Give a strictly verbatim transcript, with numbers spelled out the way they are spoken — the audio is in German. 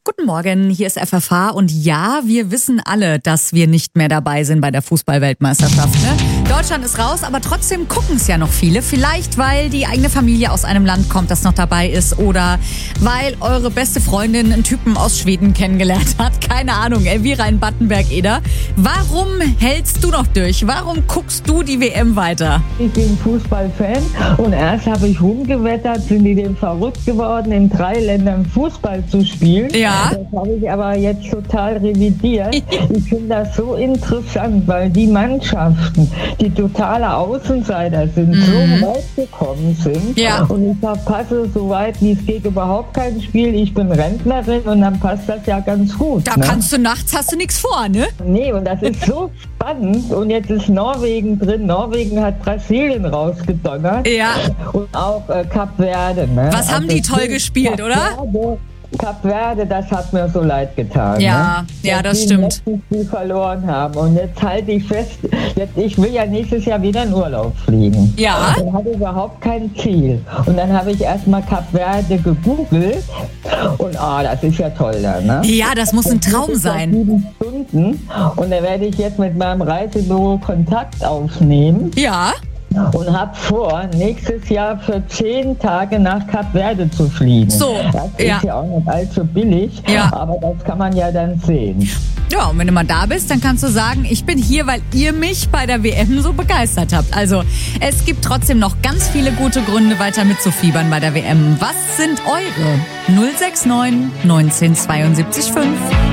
Guten Morgen, hier ist F F H und ja, wir wissen alle, dass wir nicht mehr dabei sind bei der Fußball-Weltmeisterschaft. Ne? Deutschland ist raus, aber trotzdem gucken es ja noch viele. Vielleicht, weil die eigene Familie aus einem Land kommt, das noch dabei ist oder weil eure beste Freundin einen Typen aus Schweden kennengelernt hat. Keine Ahnung, Elvira in Battenberg-Eder. Warum hältst du noch durch? Warum guckst du die W M weiter? Ich bin Fußballfan und erst habe ich rumgewettert, sind die denn verrückt geworden, in drei Ländern Fußball zu spielen. Ja. Das habe ich aber jetzt total revidiert. Ich finde das so interessant, weil die Mannschaften, die totale Außenseiter sind, mhm. so weit gekommen sind. Ja. Und ich verpasse so weit wie es geht überhaupt kein Spiel. Ich bin Rentnerin und dann passt das ja ganz gut. Da ne? kannst du nachts, hast du nichts vor, ne? Nee, und das ist so spannend. Und jetzt ist Norwegen drin. Norwegen hat Brasilien rausgedonnert. Ja. Und auch äh, Kap Verde. Ne? Was haben also die toll gespielt, Kap oder? Verde, Kap Verde, das hat mir so leid getan. Ja, ne? ja, das die stimmt. Dass die Spiel verloren haben. Und jetzt halte ich fest, jetzt, ich will ja nächstes Jahr wieder in Urlaub fliegen. Ja. Und hatte überhaupt kein Ziel. Und dann habe ich erstmal Kap Verde gegoogelt. Und ah, das ist ja toll da, ne? Ja, das muss ein Traum Das ist ja sein. sieben Stunden. Und da werde ich jetzt mit meinem Reisebüro Kontakt aufnehmen. Ja. Und habe vor, nächstes Jahr für zehn Tage nach Kap Verde zu fliegen. So, das ist ja. ja auch nicht allzu billig, Ja. aber das kann man ja dann sehen. Ja, und wenn du mal da bist, dann kannst du sagen, ich bin hier, weil ihr mich bei der W M so begeistert habt. Also, es gibt trotzdem noch ganz viele gute Gründe, weiter mitzufiebern bei der W M. Was sind eure? null sechs neun neunzehn zweiundsiebzig fünf